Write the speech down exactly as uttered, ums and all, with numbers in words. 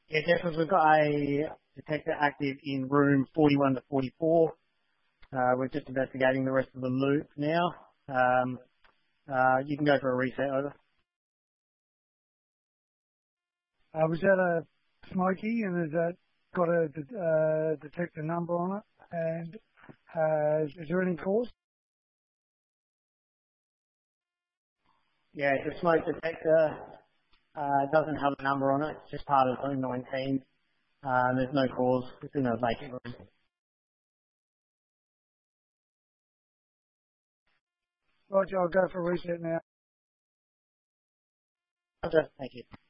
Yeah, definitely. We've got a detector active in room forty-one to forty-four. Uh, we're just investigating the rest of the loop now. Um, uh, you can go for a reset, over. Uh, was that a smoky, and has that got a uh, detector number on it? And uh, is there any cause? Yeah, the smoke detector uh, doesn't have a number on it. It's just part of room nineteen. Uh, there's no cause. It's in a vacant room. Roger, I'll go for a reset now. Okay, thank you.